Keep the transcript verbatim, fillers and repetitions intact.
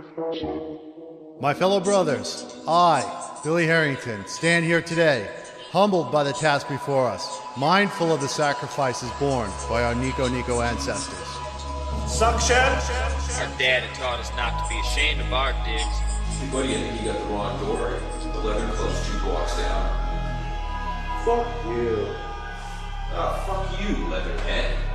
My fellow brothers, I, Billy Harrington, stand here today, humbled by the task before us, mindful of the sacrifices borne by our Nico Nico ancestors. Suction! Our dad had taught us not to be ashamed of our digs. Hey buddy, I think you got the wrong door. The Leather Club's two blocks down. Fuck you. Ah, fuck you, Leatherhead.